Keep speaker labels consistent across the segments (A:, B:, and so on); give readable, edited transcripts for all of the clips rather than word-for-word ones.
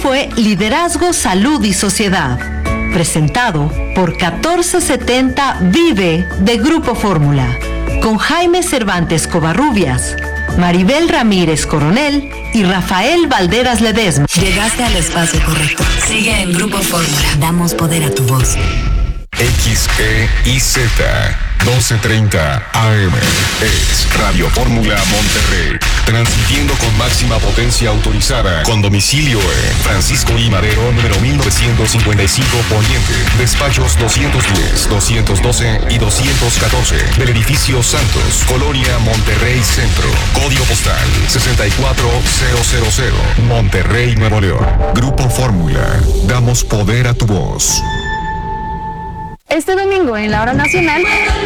A: fue Liderazgo, Salud y Sociedad, presentado por 1470 Vive de Grupo Fórmula, con Jaime Cervantes Covarrubias, Maribel Ramírez Coronel y Rafael Valderas Ledesma.
B: Llegaste al espacio correcto. Sigue en Grupo Fórmula. Damos poder a tu voz.
C: XEIZ 1230 AM es Radio Fórmula Monterrey, transmitiendo con máxima potencia autorizada, con domicilio en Francisco I. Madero, número 1955 Poniente, despachos 210, 212 y 214 del edificio Santos, Colonia Monterrey Centro, código postal 64000, Monterrey, Nuevo León. Grupo Fórmula, damos poder a tu voz.
D: Este domingo en la Hora Nacional,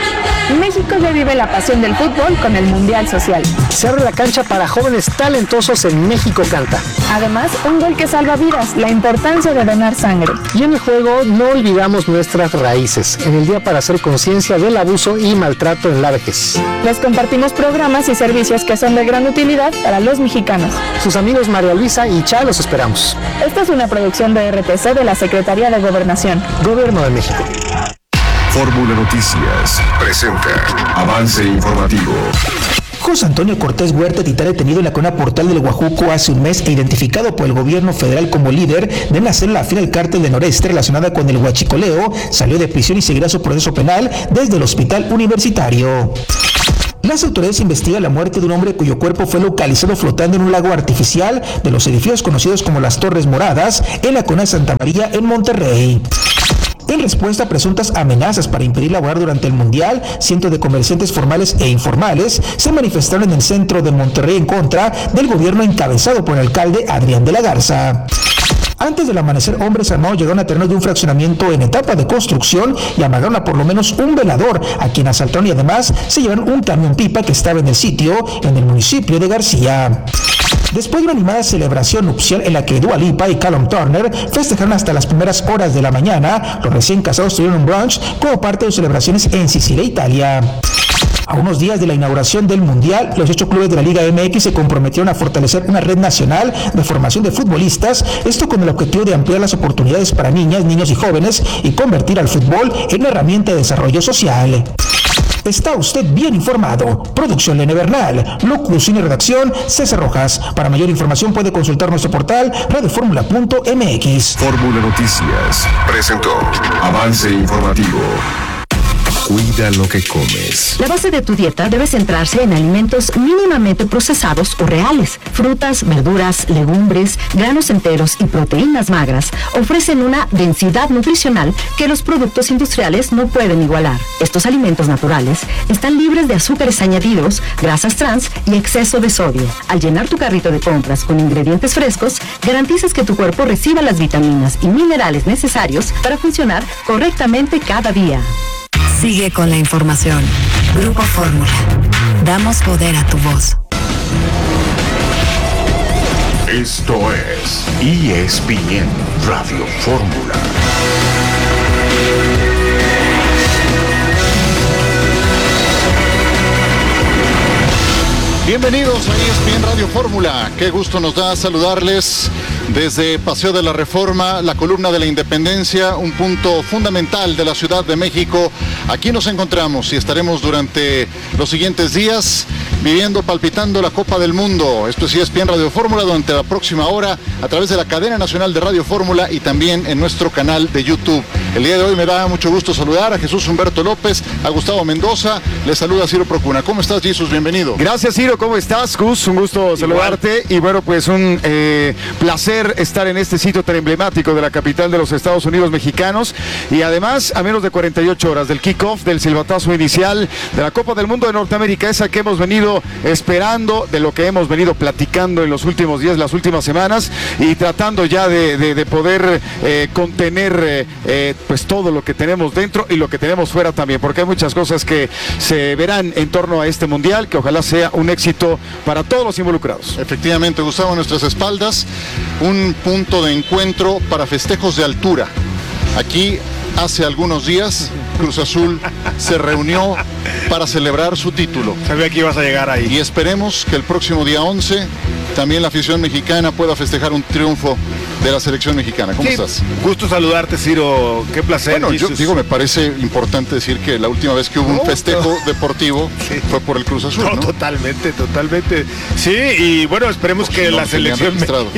D: México revive la pasión del fútbol con el Mundial Social.
E: Se abre la cancha para jóvenes talentosos en México Canta.
D: Además, un gol que salva vidas, la importancia de donar sangre.
E: Y en el juego no olvidamos nuestras raíces, en el día para hacer conciencia del abuso y maltrato en la vejez.
D: Les compartimos programas y servicios que son de gran utilidad para los mexicanos.
E: Sus amigos María Luisa y Cha los esperamos.
D: Esta es una producción de RTC de la Secretaría de Gobernación.
E: Gobierno de México.
C: Fórmula Noticias presenta Avance Informativo.
F: José Antonio Cortés Huerta, titular detenido en la colonia Portal del Guajuco hace un mes e identificado por el gobierno federal como líder de una célula afín al cártel de Noreste relacionada con el huachicoleo, salió de prisión y seguirá su proceso penal desde el hospital universitario. Las autoridades investigan la muerte de un hombre cuyo cuerpo fue localizado flotando en un lago artificial de los edificios conocidos como las Torres Moradas en la colonia Santa María en Monterrey. En respuesta a presuntas amenazas para impedir laborar durante el Mundial, cientos de comerciantes formales e informales se manifestaron en el centro de Monterrey en contra del gobierno encabezado por el alcalde Adrián de la Garza. Antes del amanecer, hombres armados llegaron a terreno de un fraccionamiento en etapa de construcción y amagaron a por lo menos un velador, a quien asaltaron y además se llevaron un camión pipa que estaba en el sitio, en el municipio de García. Después de una animada celebración nupcial en la que Dua Lipa y Callum Turner festejaron hasta las primeras horas de la mañana, los recién casados tuvieron un brunch como parte de sus celebraciones en Sicilia, Italia. A unos días de la inauguración del Mundial, los 8 clubes de la Liga MX se comprometieron a fortalecer una red nacional de formación de futbolistas, esto con el objetivo de ampliar las oportunidades para niñas, niños y jóvenes y convertir al fútbol en una herramienta de desarrollo social. Está usted bien informado. Producción Lene Bernal. Locución y redacción César Rojas. Para mayor información puede consultar nuestro portal radioformula.mx.
C: Fórmula Noticias presentó Avance Informativo. Cuida lo que comes.
A: La base de tu dieta debe centrarse en alimentos mínimamente procesados o reales. Frutas, verduras, legumbres, granos enteros y proteínas magras ofrecen una densidad nutricional que los productos industriales no pueden igualar. Estos alimentos naturales están libres de azúcares añadidos, grasas trans y exceso de sodio. Al llenar tu carrito de compras con ingredientes frescos, garantizas que tu cuerpo reciba las vitaminas y minerales necesarios para funcionar correctamente cada día.
B: Sigue con la información. Grupo Fórmula. Damos poder a tu voz.
C: Esto es ESPN Radio Fórmula.
G: Bienvenidos a ESPN Radio Fórmula. Qué gusto nos da saludarles desde Paseo de la Reforma, la columna de la Independencia, un punto fundamental de la Ciudad de México. Aquí nos encontramos y estaremos durante los siguientes días viviendo, palpitando la Copa del Mundo. Esto es ESPN Radio Fórmula durante la próxima hora a través de la cadena nacional de Radio Fórmula y también en nuestro canal de YouTube. El día de hoy me da mucho gusto saludar a Jesús Humberto López, a Gustavo Mendoza. Les saluda Ciro Procuna. ¿Cómo estás, Jesús? Bienvenido.
H: Gracias, Ciro. ¿Cómo estás, Gus? Un gusto saludarte. Y bueno, pues un placer estar en este sitio tan emblemático de la capital de los Estados Unidos mexicanos. Y además, a menos de 48 horas del kickoff, del silbatazo inicial de la Copa del Mundo de Norteamérica, esa que hemos venido esperando, de lo que hemos venido platicando en los últimos días, las últimas semanas, y tratando ya de poder contener pues todo lo que tenemos dentro y lo que tenemos fuera también, porque hay muchas cosas que se verán en torno a este mundial, que ojalá sea un éxito para todos los involucrados.
G: Efectivamente, Gustavo, a nuestras espaldas, un punto de encuentro para festejos de altura. Aquí, hace algunos días, Cruz Azul se reunió para celebrar su título.
H: Sabía que ibas a llegar ahí.
G: Y esperemos que el próximo día 11 también la afición mexicana pueda festejar un triunfo de la selección mexicana. ¿Cómo estás?
I: Gusto saludarte, Ciro. Qué placer.
G: Bueno, yo digo, me parece importante decir que la última vez que hubo un festejo deportivo fue por el Cruz Azul, ¿no?
I: Totalmente. Sí, y bueno, esperemos que la selección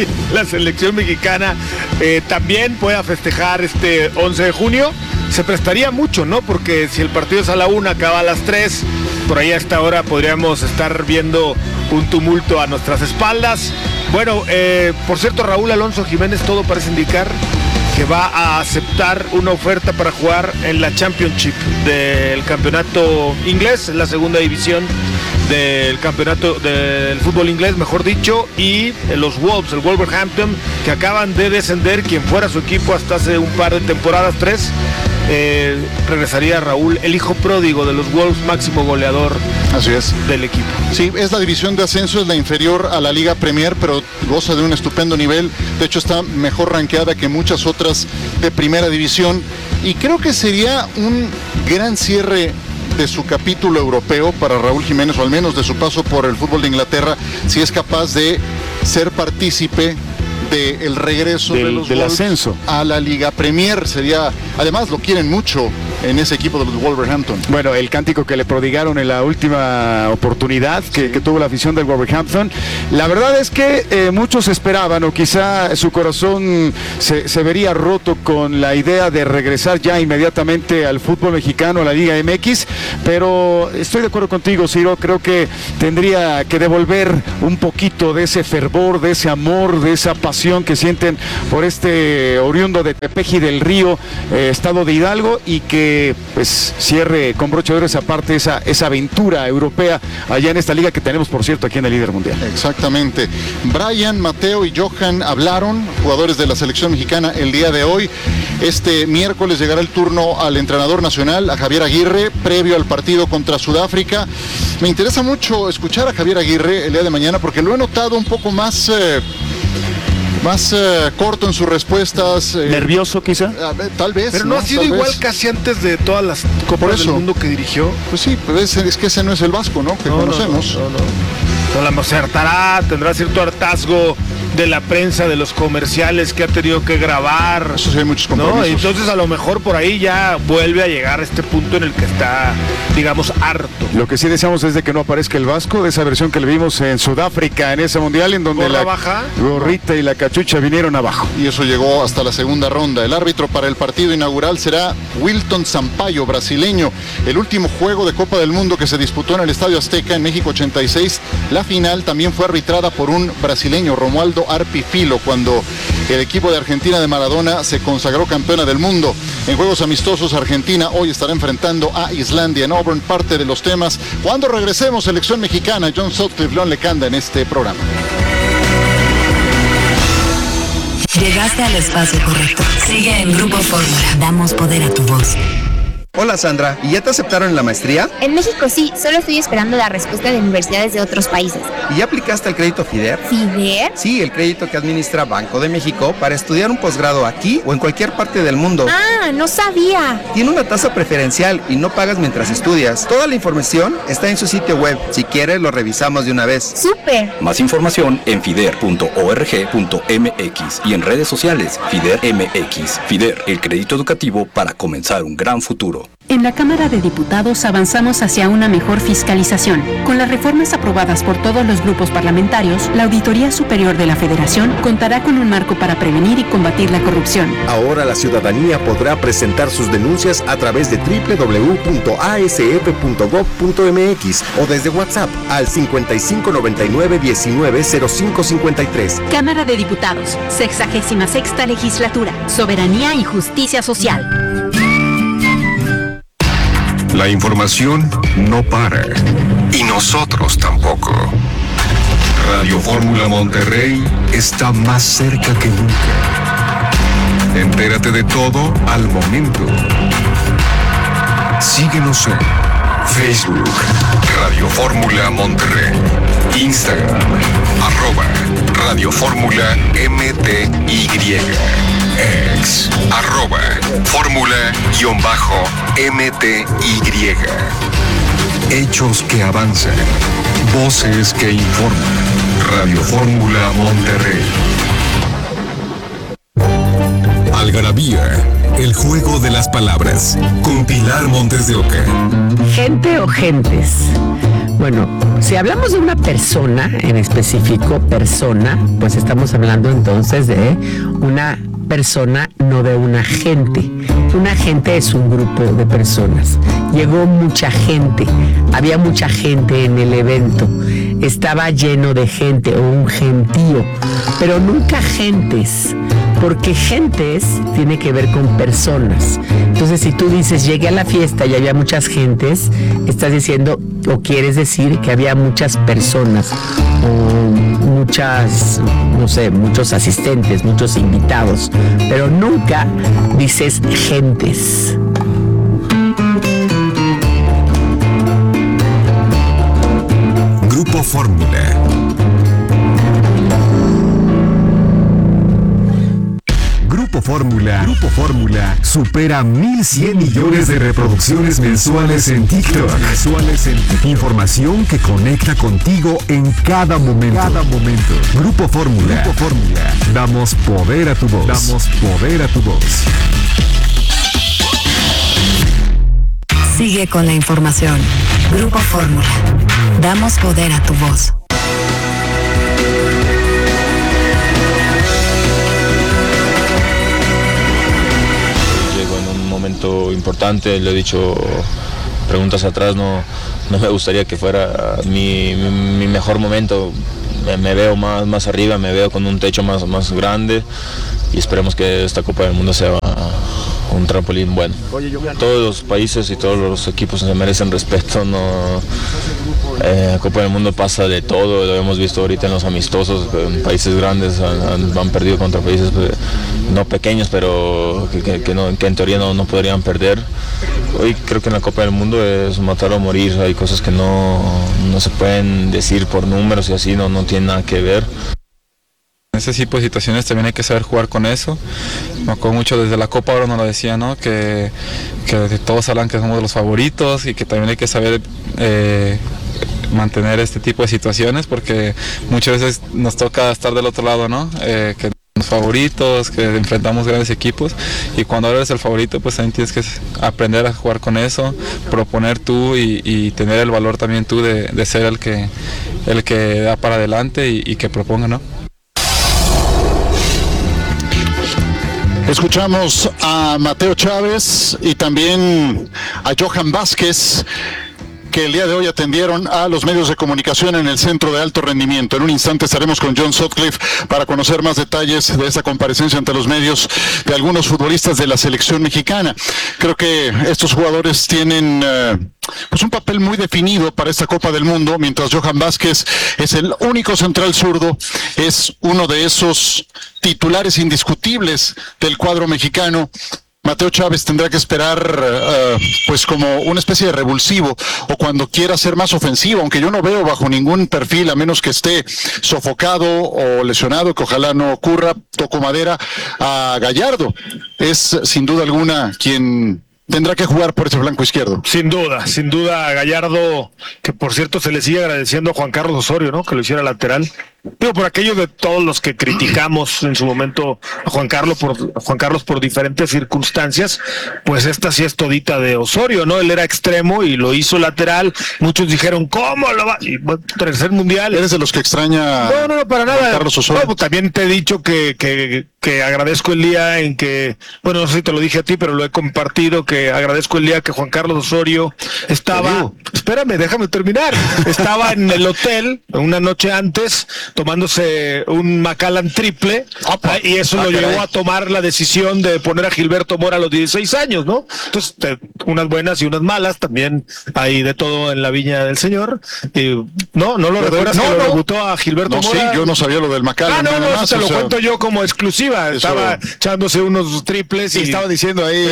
I: mexicana también pueda festejar este 11 de junio. Se prestaría mucho, ¿no? Porque si el partido es a la 1, acaba a las 3, por ahí a esta hora podríamos estar viendo un tumulto a nuestras espaldas. Bueno, por cierto, Raúl Alonso Jiménez, todo parece indicar que va a aceptar una oferta para jugar en la Championship del campeonato inglés, la segunda división del campeonato del fútbol inglés, mejor dicho, y los Wolves, el Wolverhampton, que acaban de descender, quien fuera su equipo hasta hace un par de temporadas, 3, regresaría Raúl, el hijo pródigo de los Wolves, máximo goleador.
G: Así es.
I: Del equipo.
G: Sí, es la división de ascenso, es la inferior a la Liga Premier, pero goza de un estupendo nivel. De hecho, está mejor rankeada que muchas otras de primera división. Y creo que sería un gran cierre de su capítulo europeo para Raúl Jiménez, o al menos de su paso por el fútbol de Inglaterra, si es capaz de ser partícipe del regreso de los
H: del ascenso
G: a la Liga Premier. Sería, además lo quieren mucho en ese equipo de los Wolverhampton.
H: Bueno, el cántico que le prodigaron en la última oportunidad que tuvo la afición del Wolverhampton, la verdad es que muchos esperaban, o quizá su corazón se vería roto con la idea de regresar ya inmediatamente al fútbol mexicano, a la Liga MX, pero estoy de acuerdo contigo, Ciro, creo que tendría que devolver un poquito de ese fervor, de ese amor, de esa pasión que sienten por este oriundo de Tepeji del Río, estado de Hidalgo, y que pues cierre con broche de oro esa parte, esa aventura europea allá en esta liga que tenemos, por cierto, aquí en el líder mundial.
G: Exactamente. Brian, Mateo y Johan hablaron, jugadores de la selección mexicana, el día de hoy. Este miércoles llegará el turno al entrenador nacional, a Javier Aguirre, previo al partido contra Sudáfrica. Me interesa mucho escuchar a Javier Aguirre el día de mañana, porque lo he notado un poco más corto en sus respuestas.
H: ¿Nervioso quizá?
G: Tal vez.
I: Pero no ha sido igual casi antes de todas las Copas del Mundo que dirigió.
G: Pues sí, pues es que ese no es el Vasco, ¿no? Que conocemos.
I: No. Acertará, tendrá cierto hartazgo de la prensa, de los comerciales que ha tenido que grabar.
G: Eso sí, hay muchos compromisos.
I: ¿No? Entonces a lo mejor por ahí ya vuelve a llegar a este punto en el que está, digamos, harto.
H: Lo que sí deseamos es de que no aparezca el Vasco, de esa versión que le vimos en Sudáfrica, en ese mundial, en donde la gorrita y la cachucha vinieron abajo.
G: Y eso llegó hasta la segunda ronda. El árbitro para el partido inaugural será Wilton Sampaio, brasileño. El último juego de Copa del Mundo que se disputó en el Estadio Azteca en México 86, la final también fue arbitrada por un brasileño, Romualdo Arpi Filo, cuando el equipo de Argentina de Maradona se consagró campeona del mundo. En juegos amistosos, Argentina hoy estará enfrentando a Islandia en Auburn. Parte de los temas cuando regresemos, selección mexicana. John Sutcliffe, León Lecanda en este programa.
B: Llegaste al espacio correcto. Sigue en Grupo Fórmula. Damos poder a tu voz.
J: Hola Sandra, ¿y ya te aceptaron en la maestría?
K: En México sí, solo estoy esperando la respuesta de universidades de otros países.
J: ¿Y ya aplicaste al crédito FIDER?
K: ¿FIDER?
J: Sí, el crédito que administra Banco de México para estudiar un posgrado aquí o en cualquier parte del mundo.
K: Ah, no sabía.
J: Tiene una tasa preferencial y no pagas mientras estudias. Toda la información está en su sitio web. Si quieres, lo revisamos de una vez.
K: ¡Súper!
L: Más información en fider.org.mx y en redes sociales FIDER MX. FIDER, el crédito educativo para comenzar un gran futuro.
M: En la Cámara de Diputados avanzamos hacia una mejor fiscalización. Con las reformas aprobadas por todos los grupos parlamentarios, la Auditoría Superior de la Federación contará con un marco para prevenir y combatir la corrupción.
N: Ahora la ciudadanía podrá presentar sus denuncias a través de www.asf.gov.mx o desde WhatsApp al 5599-190553.
M: Cámara de Diputados, 66ª Legislatura, Soberanía y Justicia Social.
C: La información no para, y nosotros tampoco. Radio Fórmula Monterrey está más cerca que nunca. Entérate de todo al momento. Síguenos en Facebook, Radio Fórmula Monterrey, Instagram, @Radio Fórmula MTY, X, @Fórmula_MTY. Hechos que avanzan, voces que informan. Radio Fórmula Monterrey. Algarabía, el juego de las palabras, con Pilar Montes de Oca.
O: ¿Gente o gentes? Bueno, si hablamos de una persona, en específico persona, pues estamos hablando entonces de una persona, no de una gente. Una gente es un grupo de personas. Llegó mucha gente, había mucha gente en el evento, estaba lleno de gente o un gentío, pero nunca gentes, porque gentes tiene que ver con personas. Entonces, si tú dices llegué a la fiesta y había muchas gentes, estás diciendo o quieres decir que había muchas personas o muchas, no sé, muchos asistentes, muchos invitados, pero nunca dices gentes.
C: Grupo Fórmula. Grupo Fórmula supera 1,100 millones de reproducciones mensuales en TikTok. Información que conecta contigo en cada momento. Grupo Fórmula. Damos poder a tu voz.
B: Sigue con la información. Grupo Fórmula. Damos poder a tu voz.
P: Importante, le he dicho preguntas atrás, no me gustaría que fuera mi mejor momento. Me veo más arriba, me veo con un techo más grande y esperemos que esta Copa del Mundo sea un trampolín bueno. Todos los países y todos los equipos se merecen respeto, Copa del Mundo pasa de todo, lo hemos visto ahorita en los amistosos, en países grandes han perdido contra países no pequeños, pero que en teoría no podrían perder. Hoy creo que en la Copa del Mundo es matar o morir, hay cosas que no se pueden decir por números y así, no tiene nada que ver.
Q: En ese tipo de situaciones también hay que saber jugar con eso. Me acuerdo mucho desde la Copa ahora nos lo decía, ¿no? Que todos hablan que somos los favoritos y que también hay que saber mantener este tipo de situaciones, porque muchas veces nos toca estar del otro lado, ¿no? Que los favoritos, que enfrentamos grandes equipos, y cuando eres el favorito pues también tienes que aprender a jugar con eso, proponer tú y tener el valor también tú de ser el que da para adelante y que proponga, ¿no?
G: Escuchamos a Mateo Chávez y también a Johan Vázquez, que el día de hoy atendieron a los medios de comunicación en el Centro de Alto Rendimiento. En un instante estaremos con John Sutcliffe para conocer más detalles de esa comparecencia ante los medios de algunos futbolistas de la selección mexicana. Creo que estos jugadores tienen pues un papel muy definido para esta Copa del Mundo, mientras Johan Vázquez es el único central zurdo, es uno de esos titulares indiscutibles del cuadro mexicano. Mateo Chávez tendrá que esperar pues como una especie de revulsivo o cuando quiera ser más ofensivo, aunque yo no veo bajo ningún perfil, a menos que esté sofocado o lesionado, que ojalá no ocurra, toco madera, a Gallardo. Es sin duda alguna quien tendrá que jugar por ese flanco izquierdo.
I: Sin duda Gallardo, que por cierto se le sigue agradeciendo a Juan Carlos Osorio, ¿no? Que lo hiciera lateral. Digo, por aquello de todos los que criticamos en su momento a Juan Carlos por diferentes circunstancias, pues esta sí es todita de Osorio, ¿no? Él era extremo y lo hizo lateral. Muchos dijeron, ¿cómo lo va? Y bueno, tercer mundial.
G: ¿Eres de los que extraña
I: No, para nada.
G: Juan Carlos Osorio?
I: No, pues también te he dicho que agradezco el día en que, bueno, no sé si te lo dije a ti, pero lo he compartido, que agradezco el día que Juan Carlos Osorio estaba, espérame, déjame terminar, estaba en el hotel una noche antes, tomándose un Macallan triple, y eso lo llevó a tomar la decisión de poner a Gilberto Mora a los 16 años, ¿no? Entonces, unas buenas y unas malas, también hay de todo en la viña del señor. ¿No lo recuerdas que lo debutó a Gilberto Mora?
G: Sí, yo no sabía lo del Macallan.
I: No, te lo cuento yo como exclusiva. Estaba echándose unos triples y
H: estaba diciendo ahí,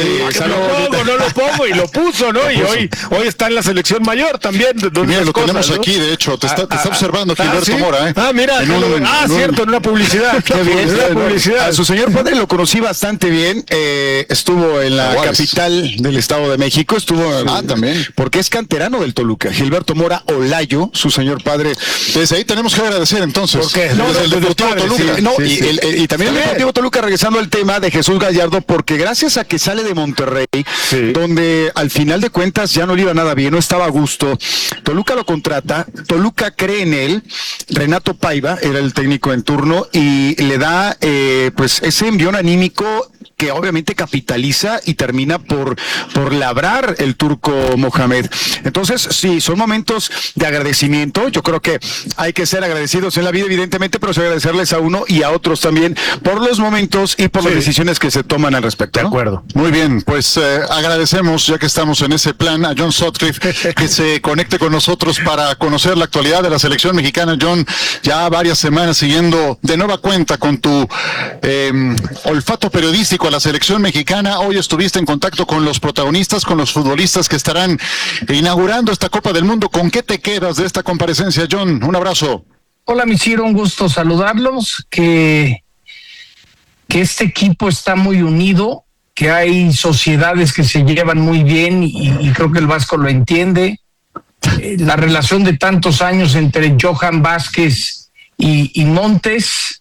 I: no lo pongo, y lo puso, ¿no? Y hoy está en la selección mayor también.
G: Mira, lo tenemos aquí, de hecho, te está observando Gilberto Mora, ¿eh?
I: Mira, cierto, en una publicidad.
H: Qué bien, a su señor padre lo conocí bastante bien, estuvo en la capital del Estado de de México, estuvo
G: también,
H: porque es canterano del Toluca, Gilberto Mora Olayo, su señor padre.
G: Desde ahí tenemos que agradecer entonces.
H: ¿Por qué?
G: Desde el Deportivo Toluca.
H: Y también el Deportivo Toluca, regresando al tema de Jesús Gallardo, porque gracias a que sale de Monterrey, donde al final de cuentas ya no le iba nada bien, no estaba a gusto, Toluca lo contrata, Toluca cree en él, Renato Paiva era el técnico en turno y le da pues ese envión anímico que obviamente capitaliza y termina por labrar el turco Mohamed. Entonces, sí, son momentos de agradecimiento. Yo creo que hay que ser agradecidos en la vida, evidentemente, pero agradecerles a uno y a otros también por los momentos y por las decisiones que se toman al respecto, ¿no?
I: De acuerdo.
G: Muy bien, pues agradecemos, ya que estamos en ese plan, a John Sutcliffe que se conecte con nosotros para conocer la actualidad de la selección mexicana. John, ya varias semanas siguiendo de nueva cuenta con tu olfato periodístico a la selección mexicana. Hoy estuviste en contacto con los protagonistas, con los futbolistas que estarán inaugurando esta Copa del Mundo. ¿Con qué te quedas de esta comparecencia, John? Un abrazo.
R: Hola, mi Ciro, un gusto saludarlos, que este equipo está muy unido, que hay sociedades que se llevan muy bien y creo que el Vasco lo entiende. La relación de tantos años entre Johan Vázquez y Montes,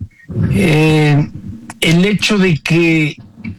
R: el hecho de que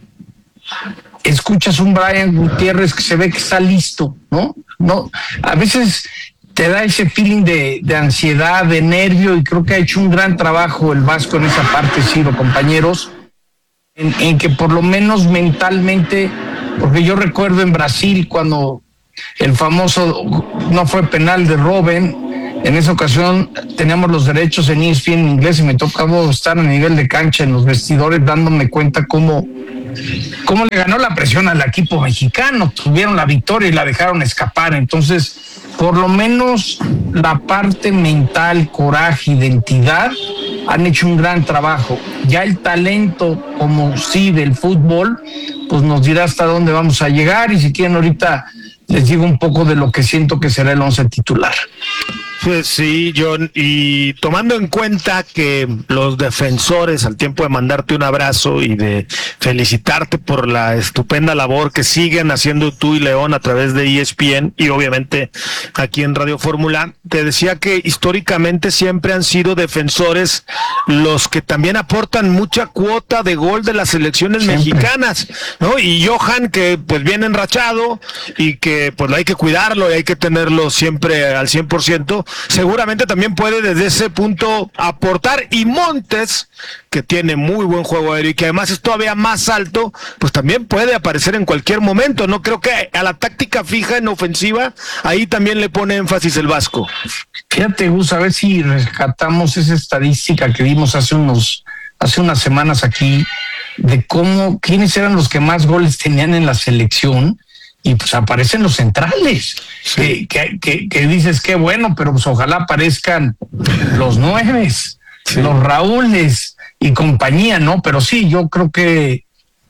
R: escuchas un Brian Gutiérrez que se ve que está listo, ¿no? A veces te da ese feeling de ansiedad, de nervio, y creo que ha hecho un gran trabajo el Vasco en esa parte, Ciro, compañeros, en que por lo menos mentalmente, porque yo recuerdo en Brasil cuando el famoso no fue penal de Robben, en esa ocasión teníamos los derechos en ESPN en inglés y me tocaba estar a nivel de cancha en los vestidores dándome cuenta cómo le ganó la presión al equipo mexicano. Tuvieron la victoria y la dejaron escapar. Entonces, por lo menos la parte mental, coraje, identidad, han hecho un gran trabajo. Ya el talento, como sí, del fútbol, pues nos dirá hasta dónde vamos a llegar, y si quieren ahorita les digo un poco de lo que siento que será el 11 titular.
I: Pues sí, John, y tomando en cuenta que los defensores, al tiempo de mandarte un abrazo y de felicitarte por la estupenda labor que siguen haciendo tú y León a través de ESPN y obviamente aquí en Radio Fórmula, te decía que históricamente siempre han sido defensores los que también aportan mucha cuota de gol de las selecciones mexicanas, ¿no? Y Johan, que pues viene enrachado y que pues hay que cuidarlo y hay que tenerlo siempre al 100%, seguramente también puede desde ese punto aportar. Y Montes, que tiene muy buen juego aéreo y que además es todavía más alto, pues también puede aparecer en cualquier momento. No creo que a la táctica fija en ofensiva ahí también le pone énfasis el Vasco.
R: Fíjate, Gus, a ver si rescatamos esa estadística que dimos hace unas semanas aquí de quiénes eran los que más goles tenían en la selección. Y pues aparecen los centrales, sí. que dices qué bueno, pero pues ojalá aparezcan los 9, sí, los Raúles y compañía, ¿no? Pero sí, yo creo que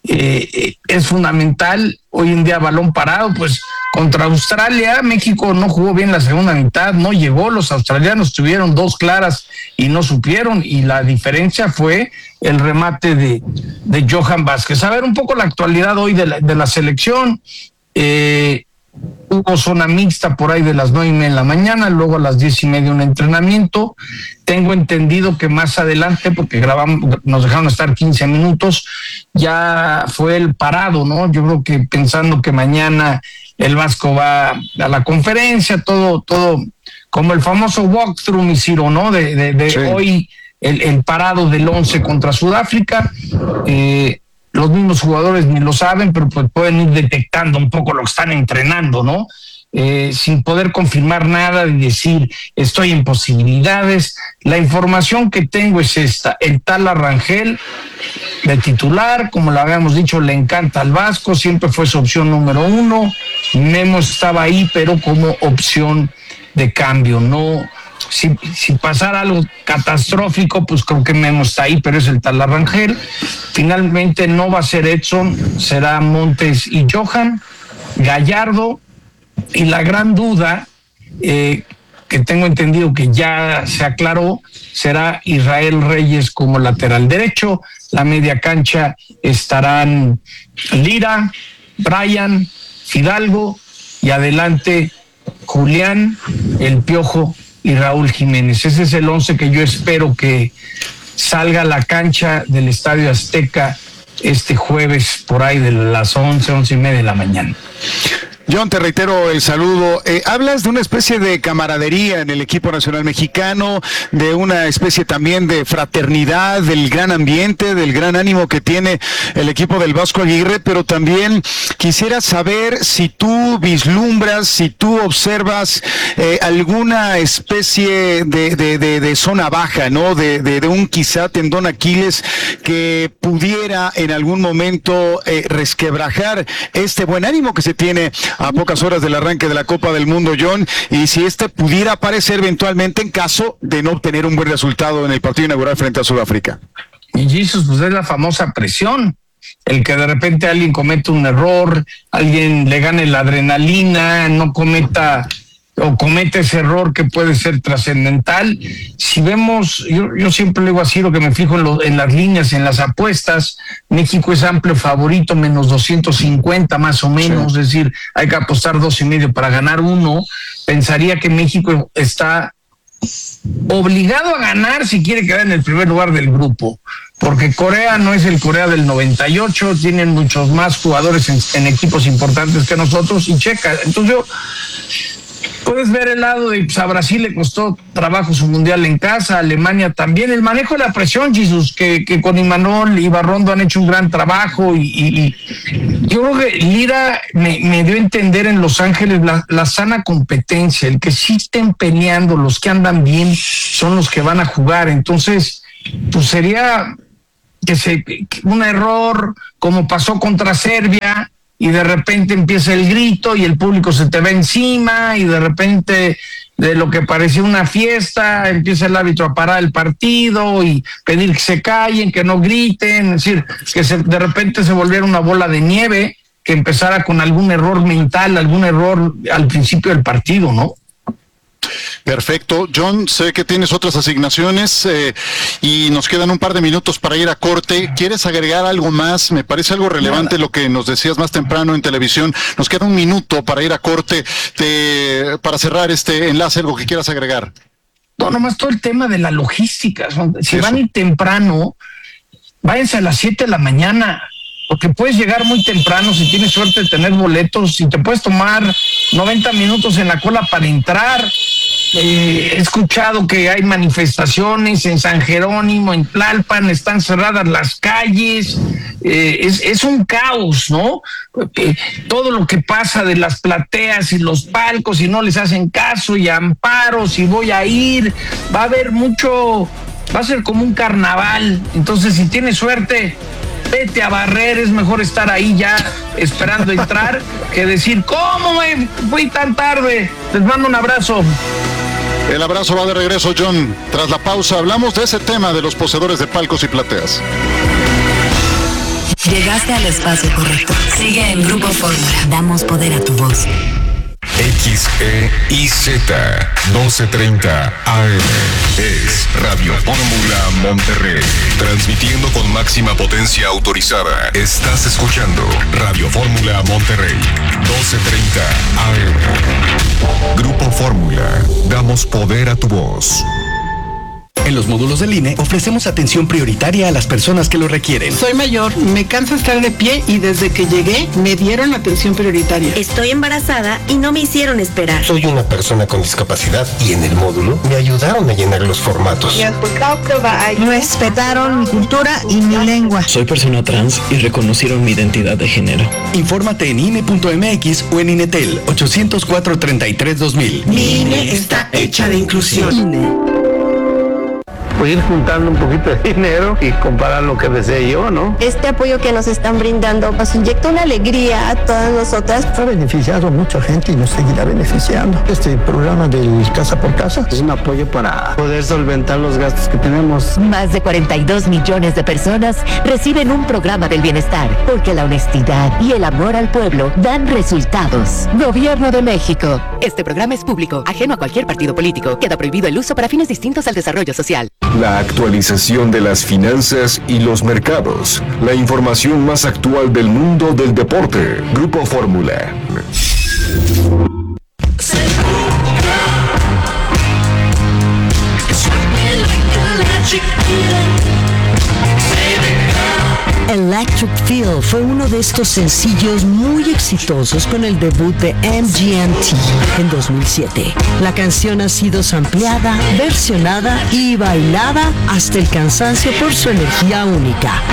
R: es fundamental hoy en día balón parado. Pues contra Australia, México no jugó bien la segunda mitad, no llegó, los australianos tuvieron 2 claras y no supieron, y la diferencia fue el remate de Johan Vázquez. A ver un poco la actualidad hoy de la selección. Hubo zona mixta por ahí de las 9:30 de la mañana, luego a las 10:30 un entrenamiento. Tengo entendido que más adelante, porque nos dejaron estar 15 minutos, ya fue el parado, ¿no? Yo creo que pensando que mañana el Vasco va a la conferencia, todo como el famoso walkthrough, mi Ciro, ¿no? De sí. Hoy el parado del 11 contra Sudáfrica. Los mismos jugadores ni lo saben, pero pues pueden ir detectando un poco lo que están entrenando, ¿no? Sin poder confirmar nada y decir estoy en posibilidades. La información que tengo es esta: el Tala Rangel de titular, como lo habíamos dicho, le encanta al Vasco, siempre fue su opción número 1. Memo estaba ahí, pero como opción de cambio, no. Si pasara algo catastrófico, pues creo que Memo está ahí, pero es el Tala Rangel. Finalmente no va a ser Edson, será Montes y Johan, Gallardo, y la gran duda, que tengo entendido que ya se aclaró, será Israel Reyes como lateral derecho. La media cancha estarán Lira, Brian, Fidalgo y adelante Julián, El Piojo y Raúl Jiménez. Ese es el 11 que yo espero que salga a la cancha del Estadio Azteca este jueves por ahí de las 11:30 de la mañana.
H: John, te reitero el saludo. Hablas de una especie de camaradería en el equipo nacional mexicano, de una especie también de fraternidad, del gran ambiente, del gran ánimo que tiene el equipo del Vasco Aguirre, pero también quisiera saber si tú vislumbras, si tú observas alguna especie de zona baja, ¿no? De un quizá tendón Aquiles que pudiera en algún momento resquebrajar este buen ánimo que se tiene a pocas horas del arranque de la Copa del Mundo, John, y si pudiera aparecer eventualmente en caso de no obtener un buen resultado en el partido inaugural frente a Sudáfrica.
R: Y Jesus, pues es la famosa presión, el que de repente alguien comete un error, alguien le gane la adrenalina, no cometa o comete ese error que puede ser trascendental. Si vemos, yo siempre le digo así, lo que me fijo en las líneas, en las apuestas, México es amplio favorito, menos 250 más o menos, sí. Es decir, hay que apostar 2.5 para ganar 1. Pensaría que México está obligado a ganar si quiere quedar en el primer lugar del grupo, porque Corea no es el Corea del 98, tienen muchos más jugadores en equipos importantes que nosotros, y checa, entonces puedes ver el lado de, pues a Brasil le costó trabajo su mundial en casa, a Alemania también, el manejo de la presión, Jesús, que con Imanol y Barrondo han hecho un gran trabajo, y yo creo que Lira me dio a entender en Los Ángeles la sana competencia, el que sí estén peleando, los que andan bien son los que van a jugar, entonces pues sería un error como pasó contra Serbia, y de repente empieza el grito y el público se te va encima, y de repente de lo que parecía una fiesta empieza el árbitro a parar el partido y pedir que se callen, que no griten, es decir, que de repente se volviera una bola de nieve, que empezara con algún error mental, algún error al principio del partido, ¿no?
G: Perfecto. John, sé que tienes otras asignaciones y nos quedan un par de minutos para ir a corte. ¿Quieres agregar algo más? Me parece algo relevante lo que nos decías más temprano en televisión. Nos queda un minuto para ir a corte. Para cerrar este enlace, ¿algo que quieras agregar?
R: No, nomás todo el tema de la logística. Si van a ir temprano, váyanse a las 7 de la mañana. Porque puedes llegar muy temprano si tienes suerte de tener boletos y te puedes tomar 90 minutos en la cola para entrar. He escuchado que hay manifestaciones en San Jerónimo, en Tlalpan, están cerradas las calles, es un caos, ¿no? Todo lo que pasa de las plateas y los palcos y no les hacen caso y amparos y voy a ir, va a haber mucho, va a ser como un carnaval, entonces si tienes suerte, vete a barrer, es mejor estar ahí ya esperando entrar que decir, ¿cómo me fui tan tarde? Les mando un abrazo.
G: El abrazo va de regreso, John. Tras la pausa hablamos de ese tema de los poseedores de palcos y plateas.
B: Llegaste al espacio correcto. Sigue en Grupo Fórmula. Damos poder a tu voz.
C: XEIZ 1230 AM es Radio Fórmula Monterrey, transmitiendo con máxima potencia autorizada. Estás escuchando Radio Fórmula Monterrey 1230 AM. Grupo Fórmula, damos poder a tu voz.
S: En los módulos del INE ofrecemos atención prioritaria a las personas que lo requieren.
T: Soy mayor, me cansa estar de pie y desde que llegué me dieron atención prioritaria.
U: Estoy embarazada y no me hicieron esperar.
V: Soy una persona con discapacidad y en el módulo me ayudaron a llenar los formatos.
T: Respetaron mi cultura y mi lengua.
W: Soy persona trans y reconocieron mi identidad de género.
S: Infórmate en INE.mx o en INETEL 804-33-2000.
T: Mi INE está hecha de inclusión. INE.
E: Pues ir juntando un poquito de dinero y comparar lo que deseé yo, ¿no?
X: Este apoyo que nos están brindando nos inyecta una alegría a todas nosotras.
Y: Ha beneficiado a mucha gente y nos seguirá beneficiando. Este programa del Casa por Casa
Z: es un apoyo para poder solventar los gastos que tenemos.
A: Más de 42 millones de personas reciben un programa del bienestar, porque la honestidad y el amor al pueblo dan resultados. Gobierno de México. Este programa es público, ajeno a cualquier partido político. Queda prohibido el uso para fines distintos al desarrollo social.
C: la actualización de las finanzas y los mercados, la información más actual del mundo del deporte. Grupo Fórmula.
D: Electric Feel fue uno de estos sencillos muy exitosos con el debut de MGMT en 2007. La canción ha sido sampleada, versionada y bailada hasta el cansancio por su energía única.